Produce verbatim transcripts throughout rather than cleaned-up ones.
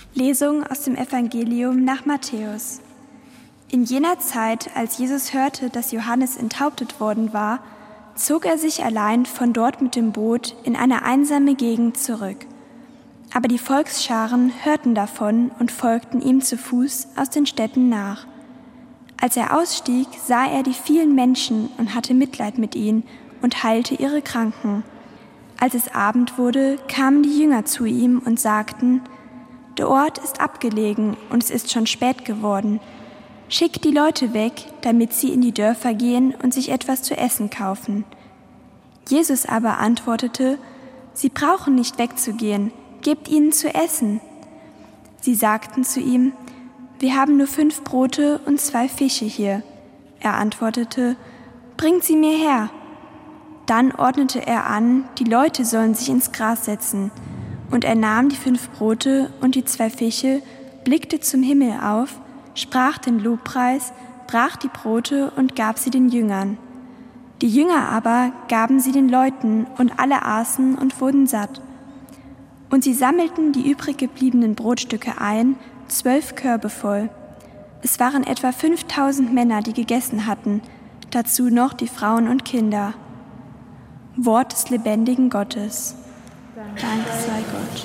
Lesung aus dem Evangelium nach Matthäus. In jener Zeit, als Jesus hörte, dass Johannes enthauptet worden war, zog er sich allein von dort mit dem Boot in eine einsame Gegend zurück. Aber die Volksscharen hörten davon und folgten ihm zu Fuß aus den Städten nach. Als er ausstieg, sah er die vielen Menschen und hatte Mitleid mit ihnen und heilte ihre Kranken. Als es Abend wurde, kamen die Jünger zu ihm und sagten: Der Ort ist abgelegen und es ist schon spät geworden. Schickt die Leute weg, damit sie in die Dörfer gehen und sich etwas zu essen kaufen. Jesus aber antwortete: Sie brauchen nicht wegzugehen, gebt ihnen zu essen. Sie sagten zu ihm: Wir haben nur fünf Brote und zwei Fische hier. Er antwortete: Bringt sie mir her. Dann ordnete er an, die Leute sollen sich ins Gras setzen. Und er nahm die fünf Brote und die zwei Fische, blickte zum Himmel auf, sprach den Lobpreis, brach die Brote und gab sie den Jüngern. Die Jünger aber gaben sie den Leuten, und alle aßen und wurden satt. Und sie sammelten die übrig gebliebenen Brotstücke ein, zwölf Körbe voll. Es waren etwa fünftausend Männer, die gegessen hatten, dazu noch die Frauen und Kinder. Wort des lebendigen Gottes. Dank sei Gott.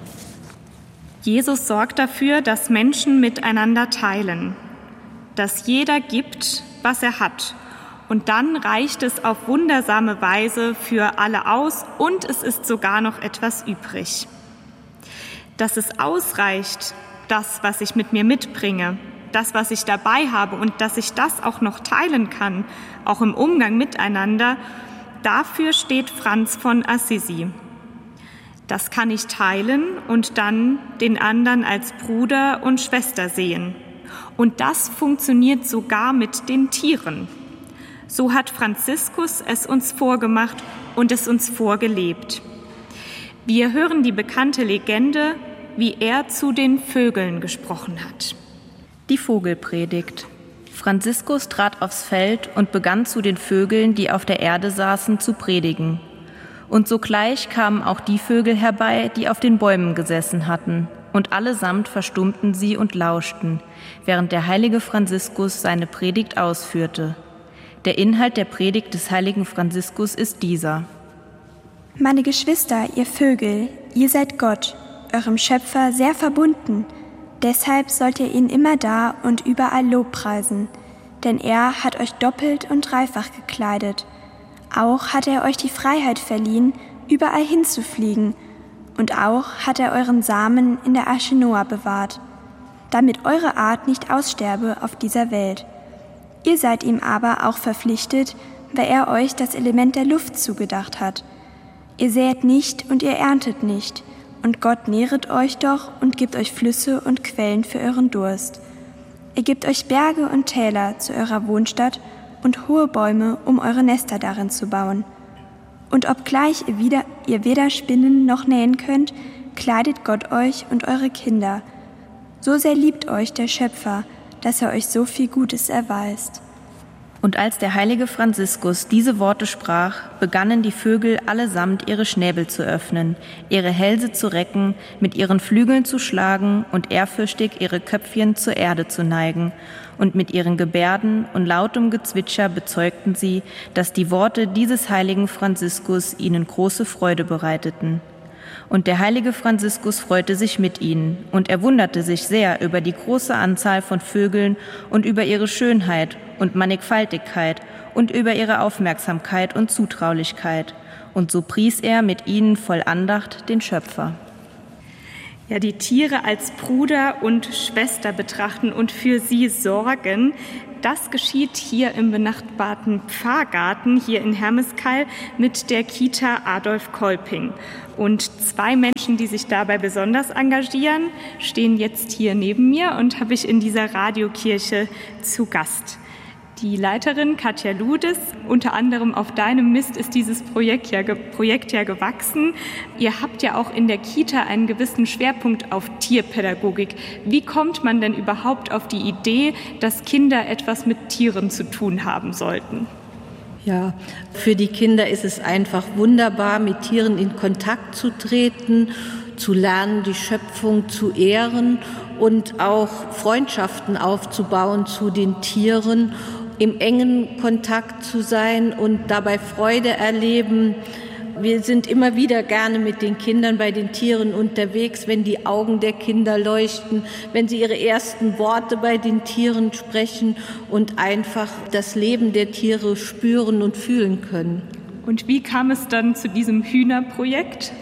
Jesus sorgt dafür, dass Menschen miteinander teilen, dass jeder gibt, was er hat. Und dann reicht es auf wundersame Weise für alle aus und es ist sogar noch etwas übrig. Dass es ausreicht, das, was ich mit mir mitbringe, das, was ich dabei habe und dass ich das auch noch teilen kann, auch im Umgang miteinander, dafür steht Franz von Assisi. Das kann ich teilen und dann den anderen als Bruder und Schwester sehen. Und das funktioniert sogar mit den Tieren. So hat Franziskus es uns vorgemacht und es uns vorgelebt. Wir hören die bekannte Legende, wie er zu den Vögeln gesprochen hat. Die Vogelpredigt. Franziskus trat aufs Feld und begann zu den Vögeln, die auf der Erde saßen, zu predigen. Und sogleich kamen auch die Vögel herbei, die auf den Bäumen gesessen hatten. Und allesamt verstummten sie und lauschten, während der heilige Franziskus seine Predigt ausführte. Der Inhalt der Predigt des heiligen Franziskus ist dieser: Meine Geschwister, ihr Vögel, ihr seid Gott, eurem Schöpfer, sehr verbunden. Deshalb sollt ihr ihn immer da und überall lobpreisen, denn er hat euch doppelt und dreifach gekleidet. Auch hat er euch die Freiheit verliehen, überall hinzufliegen, und auch hat er euren Samen in der Arche Noah bewahrt, damit eure Art nicht aussterbe auf dieser Welt. Ihr seid ihm aber auch verpflichtet, weil er euch das Element der Luft zugedacht hat. Ihr säet nicht und ihr erntet nicht, und Gott nähret euch doch und gibt euch Flüsse und Quellen für euren Durst. Er gibt euch Berge und Täler zu eurer Wohnstadt und hohe Bäume, um eure Nester darin zu bauen. Und obgleich ihr, wieder, ihr weder spinnen noch nähen könnt, kleidet Gott euch und eure Kinder. So sehr liebt euch der Schöpfer, dass er euch so viel Gutes erweist. Und als der heilige Franziskus diese Worte sprach, begannen die Vögel allesamt ihre Schnäbel zu öffnen, ihre Hälse zu recken, mit ihren Flügeln zu schlagen und ehrfürchtig ihre Köpfchen zur Erde zu neigen. Und mit ihren Gebärden und lautem Gezwitscher bezeugten sie, dass die Worte dieses heiligen Franziskus ihnen große Freude bereiteten. Und der heilige Franziskus freute sich mit ihnen, und er wunderte sich sehr über die große Anzahl von Vögeln und über ihre Schönheit und Mannigfaltigkeit und über ihre Aufmerksamkeit und Zutraulichkeit. Und so pries er mit ihnen voll Andacht den Schöpfer. Ja, die Tiere als Bruder und Schwester betrachten und für sie sorgen, das geschieht hier im benachbarten Pfarrgarten, hier in Hermeskeil, mit der Kita Adolf Kolping. Und zwei Menschen, die sich dabei besonders engagieren, stehen jetzt hier neben mir und habe ich in dieser Radiokirche zu Gast. Die Leiterin Katja Ludes, unter anderem auf deinem Mist ist dieses Projekt ja, Projekt ja gewachsen. Ihr habt ja auch in der Kita einen gewissen Schwerpunkt auf Tierpädagogik. Wie kommt man denn überhaupt auf die Idee, dass Kinder etwas mit Tieren zu tun haben sollten? Ja, für die Kinder ist es einfach wunderbar, mit Tieren in Kontakt zu treten. zu lernen, die Schöpfung zu ehren und auch Freundschaften aufzubauen zu den Tieren, im engen Kontakt zu sein und dabei Freude erleben. Wir sind immer wieder gerne mit den Kindern bei den Tieren unterwegs, wenn die Augen der Kinder leuchten, wenn sie ihre ersten Worte bei den Tieren sprechen und einfach das Leben der Tiere spüren und fühlen können. Und wie kam es dann zu diesem Hühnerprojekt?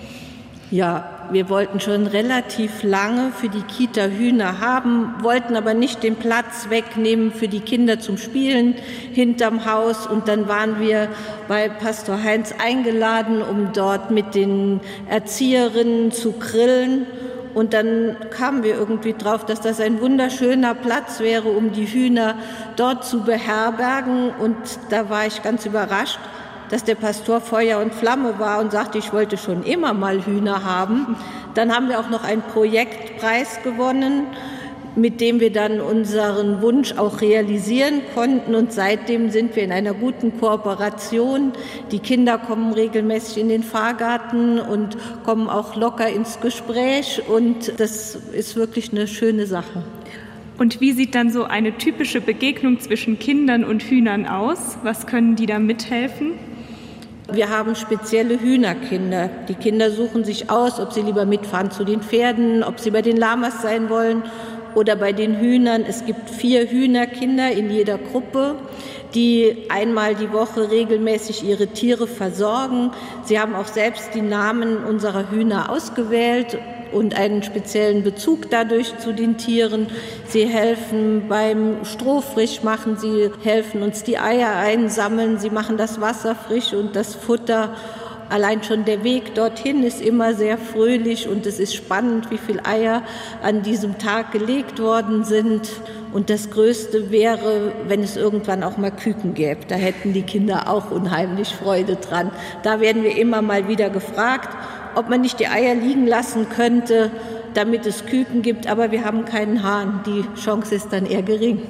Ja, wir wollten schon relativ lange für die Kita Hühner haben, wollten aber nicht den Platz wegnehmen für die Kinder zum Spielen hinterm Haus. Und dann waren wir bei Pastor Heinz eingeladen, um dort mit den Erzieherinnen zu grillen. Und dann kamen wir irgendwie drauf, dass das ein wunderschöner Platz wäre, um die Hühner dort zu beherbergen. Und da war ich ganz überrascht, dass der Pastor Feuer und Flamme war und sagte, ich wollte schon immer mal Hühner haben. Dann haben wir auch noch einen Projektpreis gewonnen, mit dem wir dann unseren Wunsch auch realisieren konnten. Und seitdem sind wir in einer guten Kooperation. Die Kinder kommen regelmäßig in den Fahrgarten und kommen auch locker ins Gespräch. Und das ist wirklich eine schöne Sache. Und wie sieht dann so eine typische Begegnung zwischen Kindern und Hühnern aus? Was können die da mithelfen? Wir haben spezielle Hühnerkinder. Die Kinder suchen sich aus, ob sie lieber mitfahren zu den Pferden, ob sie bei den Lamas sein wollen oder bei den Hühnern. Es gibt vier Hühnerkinder in jeder Gruppe, die einmal die Woche regelmäßig ihre Tiere versorgen. Sie haben auch selbst die Namen unserer Hühner ausgewählt und einen speziellen Bezug dadurch zu den Tieren. Sie helfen beim Stroh frisch machen, sie helfen uns die Eier einsammeln, sie machen das Wasser frisch und das Futter. Allein schon der Weg dorthin ist immer sehr fröhlich und es ist spannend, wie viele Eier an diesem Tag gelegt worden sind. Und das Größte wäre, wenn es irgendwann auch mal Küken gäbe. Da hätten die Kinder auch unheimlich Freude dran. Da werden wir immer mal wieder gefragt, ob man nicht die Eier liegen lassen könnte, damit es Küken gibt. Aber wir haben keinen Hahn. Die Chance ist dann eher gering.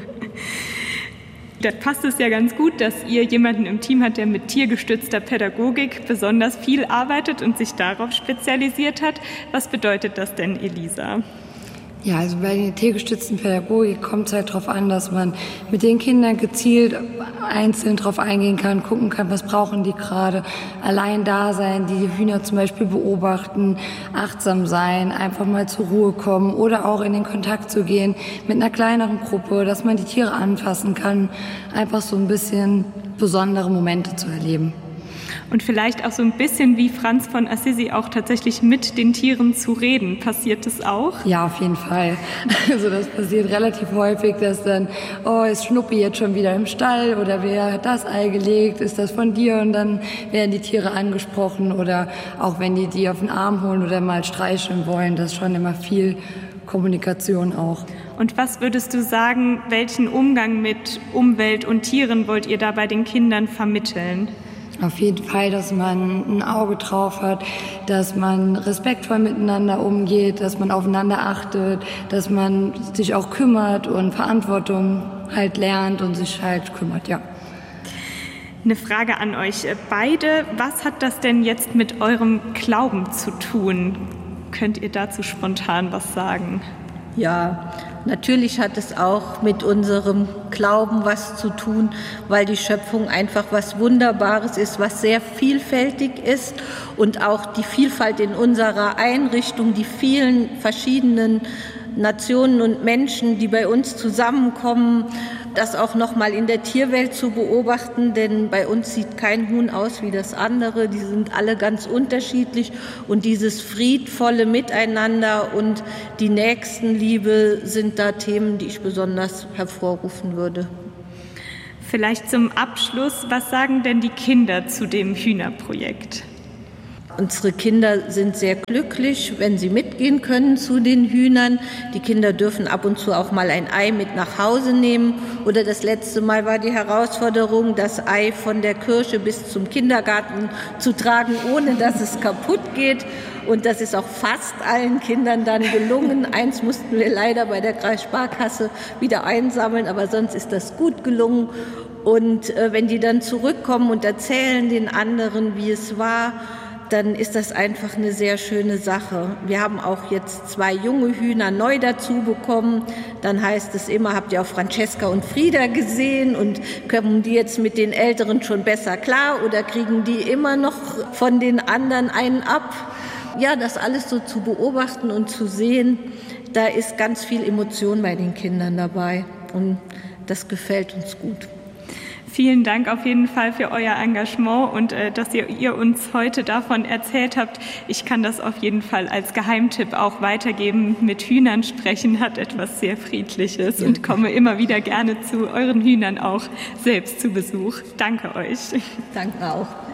Da passt es ja ganz gut, dass ihr jemanden im Team habt, der mit tiergestützter Pädagogik besonders viel arbeitet und sich darauf spezialisiert hat. Was bedeutet das denn, Elisa? Ja, also bei der tiergestützten Pädagogik kommt es halt darauf an, dass man mit den Kindern gezielt einzeln drauf eingehen kann, gucken kann, was brauchen die gerade, allein da sein, die Hühner zum Beispiel beobachten, achtsam sein, einfach mal zur Ruhe kommen oder auch in den Kontakt zu gehen mit einer kleineren Gruppe, dass man die Tiere anfassen kann, einfach so ein bisschen besondere Momente zu erleben. Und vielleicht auch so ein bisschen wie Franz von Assisi auch tatsächlich mit den Tieren zu reden. Passiert das auch? Ja, auf jeden Fall. Also das passiert relativ häufig, dass dann, oh, ist Schnuppi jetzt schon wieder im Stall oder wer hat das Ei gelegt, ist das von dir? Und dann werden die Tiere angesprochen oder auch wenn die die auf den Arm holen oder mal streicheln wollen, das ist schon immer viel Kommunikation auch. Und was würdest du sagen, welchen Umgang mit Umwelt und Tieren wollt ihr da bei den Kindern vermitteln? Auf jeden Fall, dass man ein Auge drauf hat, dass man respektvoll miteinander umgeht, dass man aufeinander achtet, dass man sich auch kümmert und Verantwortung halt lernt und sich halt kümmert, ja. Eine Frage an euch beide. Was hat das denn jetzt mit eurem Glauben zu tun? Könnt ihr dazu spontan was sagen? Ja, natürlich hat es auch mit unserem Glauben was zu tun, weil die Schöpfung einfach was Wunderbares ist, was sehr vielfältig ist und auch die Vielfalt in unserer Einrichtung, die vielen verschiedenen Nationen und Menschen, die bei uns zusammenkommen, das auch noch mal in der Tierwelt zu beobachten, denn bei uns sieht kein Huhn aus wie das andere, die sind alle ganz unterschiedlich und dieses friedvolle Miteinander und die Nächstenliebe sind da Themen, die ich besonders hervorrufen würde. Vielleicht zum Abschluss, was sagen denn die Kinder zu dem Hühnerprojekt? Unsere Kinder sind sehr glücklich, wenn sie mitgehen können zu den Hühnern. Die Kinder dürfen ab und zu auch mal ein Ei mit nach Hause nehmen. Oder das letzte Mal war die Herausforderung, das Ei von der Kirche bis zum Kindergarten zu tragen, ohne dass es kaputt geht. Und das ist auch fast allen Kindern dann gelungen. Eins mussten wir leider bei der Kreissparkasse wieder einsammeln, aber sonst ist das gut gelungen. Und äh, wenn die dann zurückkommen und erzählen den anderen, wie es war, dann ist das einfach eine sehr schöne Sache. Wir haben auch jetzt zwei junge Hühner neu dazu bekommen. Dann heißt es immer, habt ihr auch Francesca und Frieda gesehen und kommen die jetzt mit den Älteren schon besser klar oder kriegen die immer noch von den anderen einen ab? Ja, das alles so zu beobachten und zu sehen, da ist ganz viel Emotion bei den Kindern dabei und das gefällt uns gut. Vielen Dank auf jeden Fall für euer Engagement und äh, dass ihr, ihr uns heute davon erzählt habt. Ich kann das auf jeden Fall als Geheimtipp auch weitergeben. Mit Hühnern sprechen hat etwas sehr Friedliches und komme immer wieder gerne zu euren Hühnern auch selbst zu Besuch. Danke euch. Danke auch.